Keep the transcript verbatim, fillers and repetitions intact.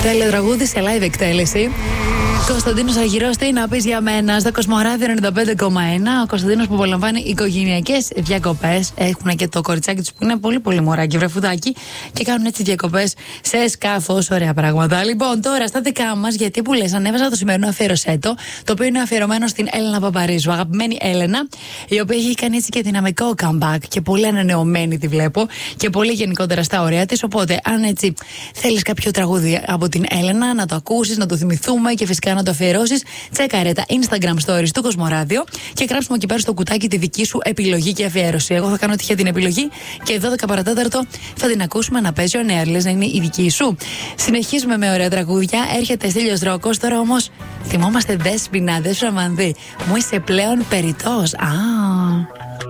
Τέλειο τραγούδι σε live εκτέλεση. Κωνσταντίνος Αργυρός, τι να πεις για μένα, στο Κοσμοράδιο ενενήντα πέντε κόμμα ένα. Ο Κωνσταντίνος που απολαμβάνει οικογενειακές διακοπές. Έχουν και το κοριτσάκι τους που είναι πολύ πολύ μωράκι, βρεφουδάκι. Και κάνουν έτσι διακοπές σε σκάφος. Ωραία πράγματα. Λοιπόν, τώρα στα δικά μας, γιατί που λες, ανέβαζα το σημερινό αφιερωσέτο, το οποίο είναι αφιερωμένο στην Έλενα Παπαρίζου. Αγαπημένη Έλενα, η οποία έχει κάνει έτσι και δυναμικό comeback και πολύ ανανεωμένη τη βλέπω και πολύ γενικότερα στα ωραία της. Οπότε, αν έτσι θέλεις κάποιο τραγούδι από την Έλενα, να το ακούσεις, να το θυμηθούμε και φυσικά να το αφιερώσεις, τσέκαρε τα Instagram stories του Κοσμοράδιο και γράψουμε εκεί πέρα στο κουτάκι τη δική σου επιλογή και αφιέρωση. Εγώ θα κάνω τυχαία την επιλογή και δώδεκα παρατέταρτο θα την ακούσουμε να παίζει ο Νέαρλες, να είναι η δική σου. Συνεχίζουμε με ωραία τραγούδια. Έρχεται Στέλιος Ρόκος. Τώρα όμως θυμόμαστε Δέσποινα, Δέσποινα Μανδύ. Μου είσαι πλέον περιττός. Α.